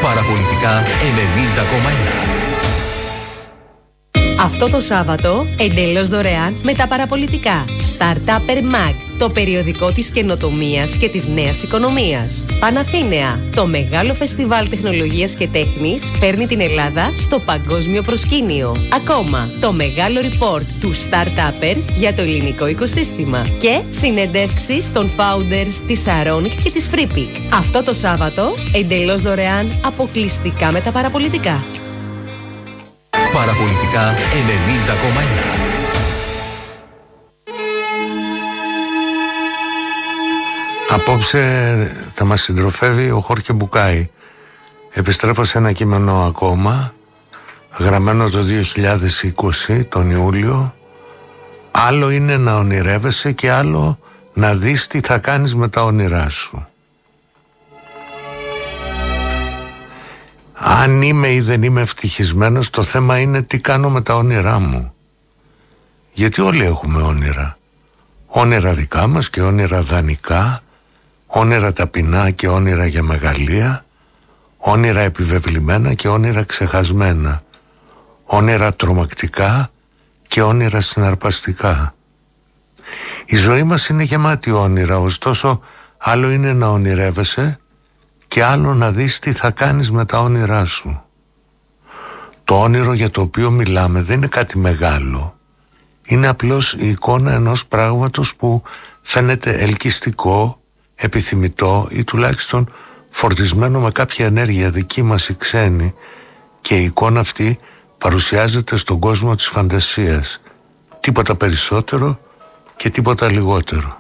Παραπολιτικά 90,1. Αυτό το Σάββατο, εντελώς δωρεάν με τα παραπολιτικά. Startupper Mag, το περιοδικό της καινοτομίας και της νέας οικονομίας. Παναθήναια, το μεγάλο φεστιβάλ τεχνολογίας και τέχνης φέρνει την Ελλάδα στο παγκόσμιο προσκήνιο. Ακόμα, το μεγάλο report του Startupper για το ελληνικό οικοσύστημα. Και συνεντεύξεις των founders της Saronic και της Freepik. Αυτό το Σάββατο, εντελώς δωρεάν, αποκλειστικά με τα παραπολιτικά. Παραπολιτικά 90,1. Απόψε θα μας συντροφεύει ο Χόρχε Μπουκάη. Επιστρέφω σε ένα κείμενο ακόμα, γραμμένο το 2020, τον Ιούλιο. Άλλο είναι να ονειρεύεσαι και άλλο να δεις τι θα κάνεις με τα όνειρά σου. Αν είμαι ή δεν είμαι ευτυχισμένος, το θέμα είναι τι κάνω με τα όνειρά μου. Γιατί όλοι έχουμε όνειρα. Όνειρα δικά μας και όνειρα δανεικά, όνειρα ταπεινά και όνειρα για μεγαλεία, όνειρα επιβεβλημένα και όνειρα ξεχασμένα, όνειρα τρομακτικά και όνειρα συναρπαστικά. Η ζωή μας είναι γεμάτη όνειρα, ωστόσο άλλο είναι να ονειρεύεσαι και άλλο να δεις τι θα κάνεις με τα όνειρά σου. Το όνειρο για το οποίο μιλάμε δεν είναι κάτι μεγάλο. Είναι απλώς η εικόνα ενός πράγματος που φαίνεται ελκυστικό, επιθυμητό ή τουλάχιστον φορτισμένο με κάποια ενέργεια δική μας ή ξένη, και η εικόνα αυτή παρουσιάζεται στον κόσμο της φαντασίας. Τίποτα περισσότερο και τίποτα λιγότερο.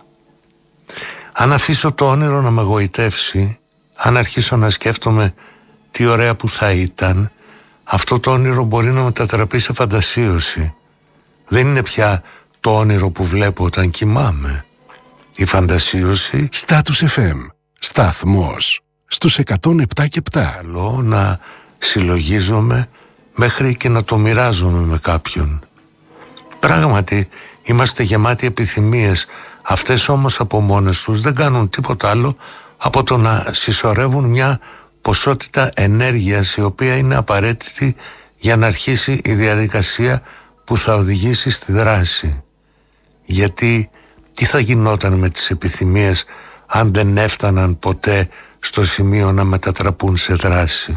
Αν αφήσω το όνειρο να με γοητεύσει, αν αρχίσω να σκέφτομαι τι ωραία που θα ήταν, αυτό το όνειρο μπορεί να μετατραπεί σε φαντασίωση. Δεν είναι πια το όνειρο που βλέπω όταν κοιμάμαι. Η φαντασίωση... Status FM, σταθμός στους 107 και 7. Καλό να συλλογίζομαι μέχρι και να το μοιράζομαι με κάποιον. Πράγματι είμαστε γεμάτοι επιθυμίες. Αυτές όμως από μόνες τους δεν κάνουν τίποτα άλλο από το να συσσωρεύουν μια ποσότητα ενέργειας η οποία είναι απαραίτητη για να αρχίσει η διαδικασία που θα οδηγήσει στη δράση. Γιατί τι θα γινόταν με τις επιθυμίες αν δεν έφταναν ποτέ στο σημείο να μετατραπούν σε δράση?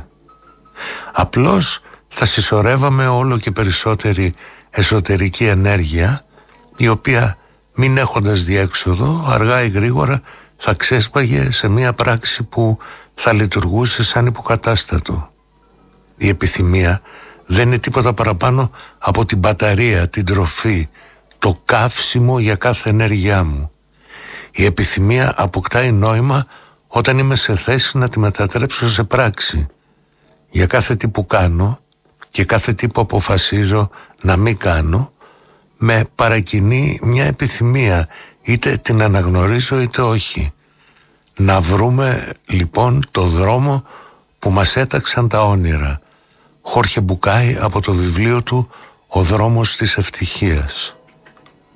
Απλώς θα συσσωρεύαμε όλο και περισσότερη εσωτερική ενέργεια, η οποία, μην έχοντας διέξοδο, αργά ή γρήγορα θα ξέσπαγε σε μια πράξη που θα λειτουργούσε σαν υποκατάστατο. Η επιθυμία δεν είναι τίποτα παραπάνω από την μπαταρία, την τροφή, το καύσιμο για κάθε ενέργειά μου. Η επιθυμία αποκτάει νόημα όταν είμαι σε θέση να τη μετατρέψω σε πράξη. Για κάθε τι που κάνω και κάθε τι που αποφασίζω να μην κάνω, με παρακινεί μια επιθυμία, είτε την αναγνωρίζω είτε όχι. Να βρούμε λοιπόν το δρόμο που μας έταξαν τα όνειρα. Χόρχε Μπουκάη, από το βιβλίο του «Ο δρόμος της ευτυχίας».